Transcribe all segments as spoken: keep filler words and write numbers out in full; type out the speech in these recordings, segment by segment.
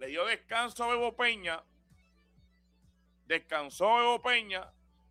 le dio descanso a Bebo Peña, descansó a Bebo Peña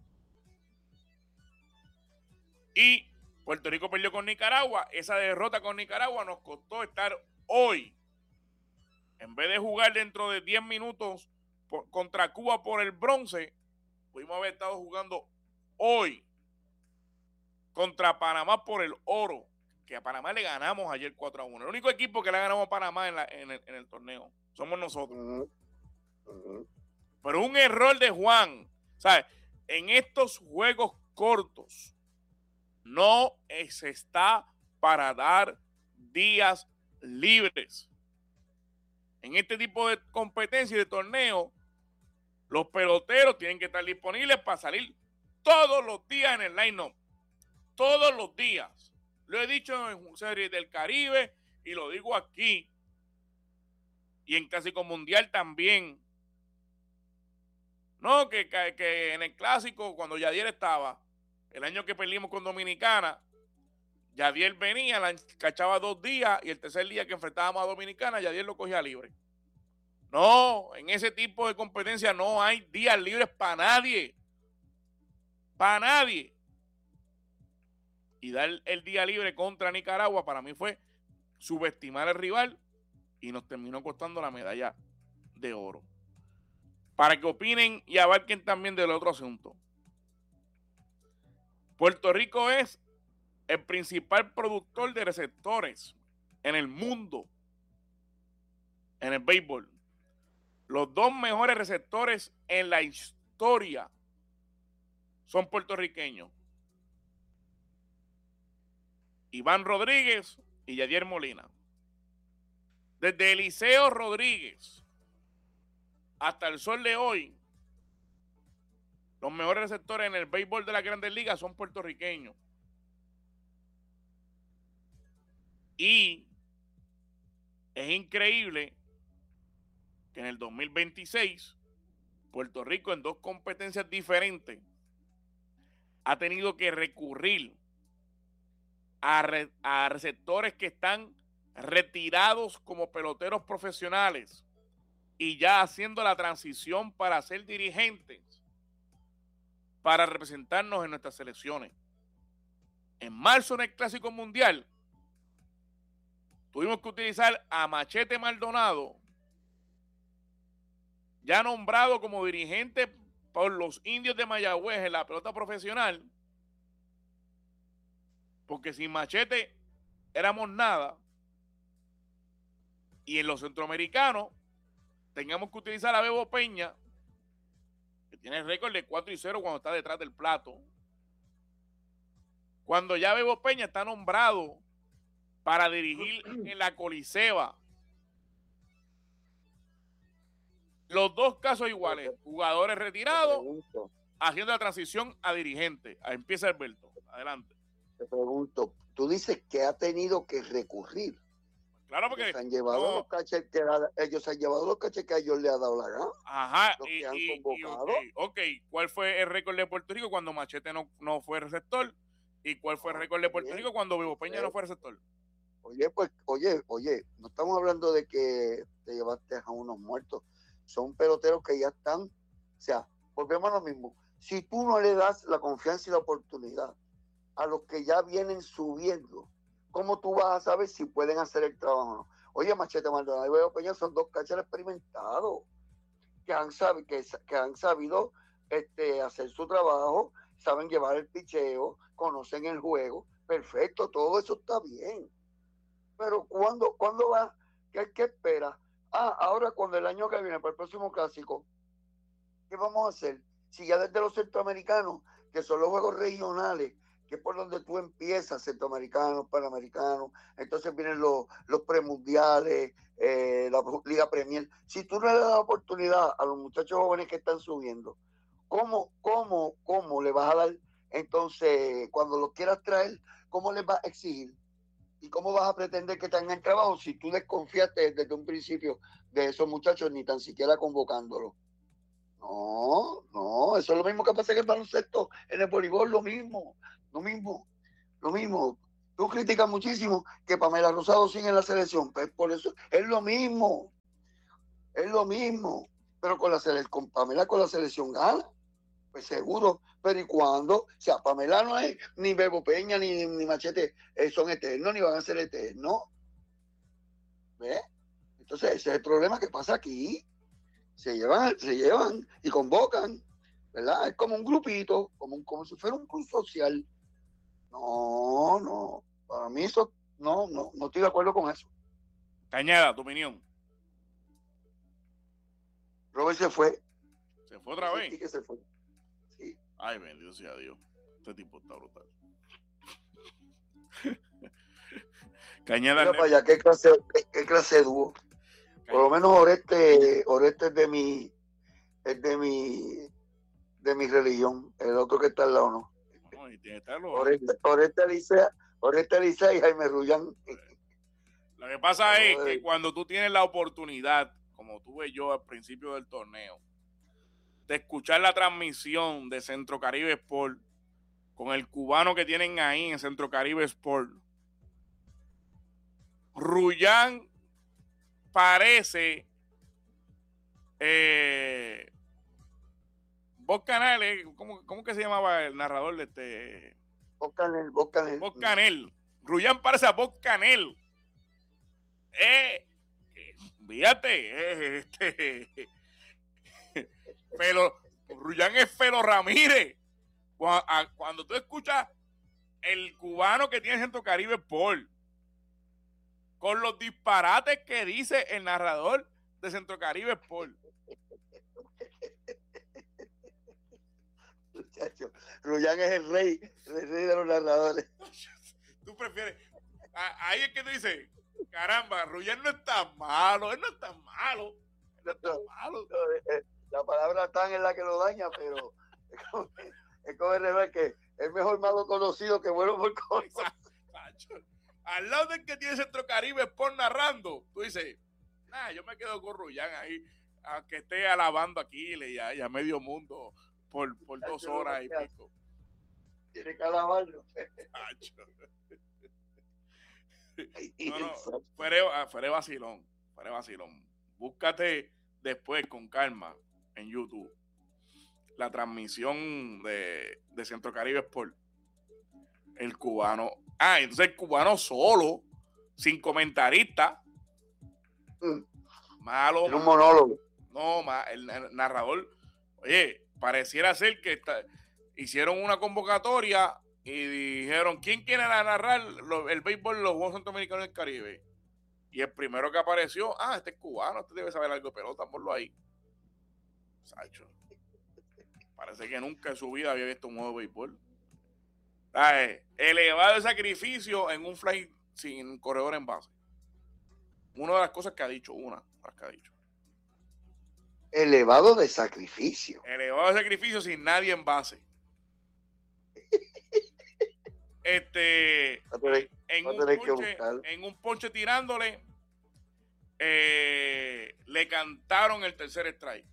y Puerto Rico perdió con Nicaragua. Esa derrota con Nicaragua nos costó estar hoy, en vez de jugar dentro de diez minutos por, contra Cuba por el bronce, pudimos haber estado jugando hoy contra Panamá por el oro, que a Panamá le ganamos ayer cuatro a uno. El único equipo que le ganamos a Panamá en, la, en, el, en el torneo somos nosotros. Uh-huh. Uh-huh. Pero un error de Juan, ¿sabes? En estos juegos cortos no se está para dar días libres. En este tipo de competencia y de torneo, los peloteros tienen que estar disponibles para salir todos los días en el line-up. Todos los días. Lo he dicho en Series del Caribe y lo digo aquí. Y en Clásico Mundial también. No, que, que, que en el Clásico, cuando Yadier estaba, el año que perdimos con Dominicana, Yadier venía, la cachaba dos días y el tercer día que enfrentábamos a Dominicana, Yadier lo cogía libre. No, en ese tipo de competencia no hay días libres para nadie. Para nadie. Y dar el día libre contra Nicaragua para mí fue subestimar al rival y nos terminó costando la medalla de oro. Para que opinen y abarquen también del otro asunto. Puerto Rico es el principal productor de receptores en el mundo en el béisbol. Los dos mejores receptores en la historia son puertorriqueños. Iván Rodríguez y Yadier Molina. Desde Eliseo Rodríguez hasta el sol de hoy, los mejores receptores en el béisbol de las Grandes Ligas son puertorriqueños. Y es increíble que en el dos mil veintiséis, Puerto Rico en dos competencias diferentes ha tenido que recurrir a, re, a receptores que están retirados como peloteros profesionales y ya haciendo la transición para ser dirigentes, para representarnos en nuestras selecciones. En marzo, en el Clásico Mundial, tuvimos que utilizar a Machete Maldonado, ya nombrado como dirigente por los Indios de Mayagüez en la pelota profesional, porque sin Machete éramos nada, y en los centroamericanos tengamos que utilizar a Bebo Peña, que tiene el récord de cuatro y cero cuando está detrás del plato, cuando ya Bebo Peña está nombrado para dirigir en la Coliseba. Los dos casos iguales, jugadores retirados haciendo la transición a dirigente. Ahí empieza Alberto, adelante. Te pregunto, tú dices que ha tenido que recurrir. Claro, porque ellos han llevado no, los caches que ellos han llevado los caches que a ellos le ha dado la gana. Ajá, los y, que han y, convocado. Y, okay, ok, ¿cuál fue el récord de Puerto Rico cuando Machete no, no fue receptor? ¿Y cuál fue el récord de Puerto Rico cuando Bebo Peña no fue receptor? Oye, pues, oye, oye, no estamos hablando de que te llevaste a unos muertos. Son peloteros que ya están, o sea, volvemos a lo mismo. Si tú no le das la confianza y la oportunidad a los que ya vienen subiendo, ¿cómo tú vas a saber si pueden hacer el trabajo o no? Oye, Machete Maldonado y Bebo Peña son dos catchers experimentados que han, sab- que, que han sabido este, hacer su trabajo, saben llevar el picheo, conocen el juego, perfecto, todo eso está bien. Pero ¿cuándo, ¿cuándo va? ¿Qué, qué espera? Ah, ahora cuando el año que viene, para el próximo clásico, ¿qué vamos a hacer? Si ya desde los centroamericanos, que son los juegos regionales, que es por donde tú empiezas, centroamericanos, panamericanos, entonces vienen los, los premundiales, eh, la Liga Premier. Si tú no le das la oportunidad a los muchachos jóvenes que están subiendo, ¿cómo, cómo, cómo le vas a dar? Entonces, cuando los quieras traer, ¿cómo les vas a exigir? ¿Y cómo vas a pretender que tengan trabajo si tú desconfiaste desde un principio de esos muchachos, ni tan siquiera convocándolos? No, no, eso es lo mismo que pasa en el baloncesto, en el voleibol, lo mismo, lo mismo, lo mismo. Tú criticas muchísimo que Pamela Rosado sigue en la selección, pues por eso es lo mismo. es lo mismo, pero con la sele- con Pamela con la selección gana, pues seguro, pero ¿y cuándo? O sea, Pamela no es ni Bebo Peña ni, ni Machete, eh, son eternos ni van a ser eternos, ¿ves? Entonces ese es el problema que pasa aquí, se llevan, se llevan y convocan, ¿verdad? Es como un grupito, como, un, como si fuera un club social. No, no, para mí eso, no, no, no estoy de acuerdo con eso. Cañada, tu opinión. Robert se fue. ¿Se fue otra vez? Sí, que se fue. Sí. Ay, bendito sea Dios. Este tipo está brutal. Cañada. Mira para allá, ¿qué clase, qué, qué clase de dúo? Por lo menos Oreste, Oreste es de mi, es de mi, de mi religión. El otro que está al lado no. No, y tiene que estarlo. Oreste, Oreste Licea, Oreste Licea y Jaime Rullán. Lo que pasa es que cuando tú tienes la oportunidad, como tuve yo al principio del torneo, de escuchar la transmisión de Centro Caribe Sport con el cubano que tienen ahí en Centro Caribe Sport, Rullán parece eh, Bob Canales, ¿cómo, ¿cómo que se llamaba el narrador de este? Bob Canel, Bob Canel. Bob Canel. Rullán parece a Bob Canel. Eh, eh, fíjate, eh, este, pero Rullán es Felo Ramírez. Cuando, a, cuando tú escuchas el cubano que tiene Centro Caribe Sport, con los disparates que dice el narrador de Centro Caribe Sport. Muchacho, Rullán es el rey, el rey de los narradores. Tú prefieres, a, ahí es que tú dices, caramba, Rullán no es tan malo, él no es tan malo, él no es tan malo. La palabra tan es la que lo daña, pero es como, es como el revés, que es mejor malo conocido que bueno por conocer. Al lado del que tiene Centro Caribe Sport narrando, tú dices, nah, yo me quedo con Rullán ahí, aunque esté alabando aquí y a, y a medio mundo por, por dos horas y pico. Tiene que alabarlo. No, no, fuera, fuera vacilón, fuera vacilón. Búscate después con calma en YouTube la transmisión de, de Centro Caribe Sport. El cubano, ah, entonces el cubano solo, sin comentarista. Mm. Malo. En un monólogo. No, ma, el, el narrador, oye, pareciera ser que está, hicieron una convocatoria y dijeron, ¿quién quiere narrar lo, el béisbol de los Juegos Centroamericanos del Caribe? Y el primero que apareció, ah, este es cubano, este debe saber algo de pelota, ponlo ahí. Sacho. Parece que nunca en su vida había visto un juego de béisbol. Ay, elevado el sacrificio en un fly sin corredor en base. Una de las cosas que ha dicho, una de las que ha dicho. Elevado de sacrificio. Elevado de sacrificio sin nadie en base. Este tener, en, un ponche, en un ponche tirándole eh, le cantaron el tercer strike.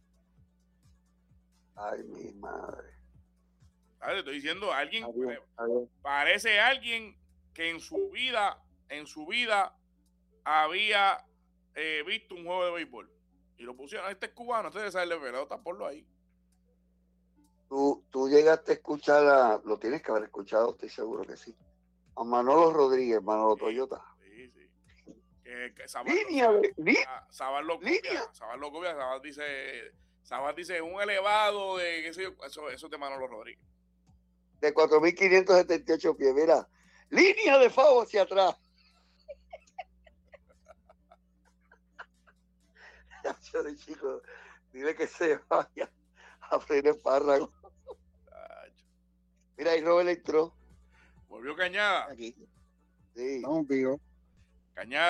Ay, mi madre. ¿Sabes? Estoy diciendo alguien adiós, adiós. Parece alguien que en su vida en su vida había eh, visto un juego de béisbol y lo pusieron, este es cubano, este debe saber de pelota, ponlo ahí. Tú, tú llegaste a escuchar a, lo tienes que haber escuchado, estoy seguro que sí, a Manolo Rodríguez, Manolo sí, Toyota. Sí, sí. Que, que Sabat, línea, lo, línea. Sabat lo copia, Sabat lo copia, Sabat dice, Sabat dice un elevado de, qué sé yo, eso, eso es de Manolo Rodríguez. De cuatro mil quinientos setenta y ocho pies, mira, línea de Favo hacia atrás. Chico, dile que se vaya a freír espárrago. Mira, ahí Robert entró. Volvió Cañada. Aquí. Sí. Estamos vivos. Cañada.